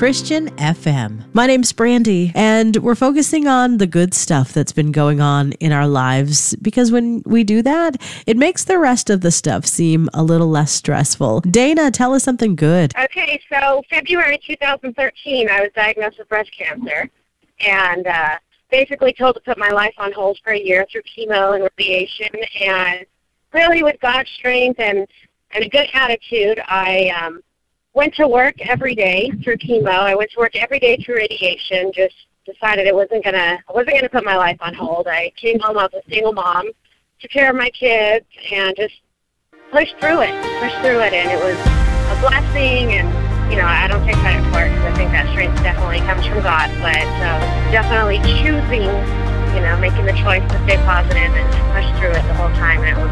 Christian FM. My name's Brandy, and we're focusing on the good stuff that's been going on in our lives, because when we do that, it makes the rest of the stuff seem a little less stressful. Dana, tell us something good. Okay, so February 2013, I was diagnosed with breast cancer, and basically told to put my life on hold for a year through chemo and radiation, and really with God's strength and a good attitude, I went to work every day through chemo. I went to work every day through radiation. Just decided I wasn't gonna put my life on hold. I came home. I was a single mom, took care of my kids, and just pushed through it, and it was a blessing. And I don't take credit for it because I think that strength definitely comes from God. But definitely choosing, making the choice to stay positive and to push through it the whole time. And it was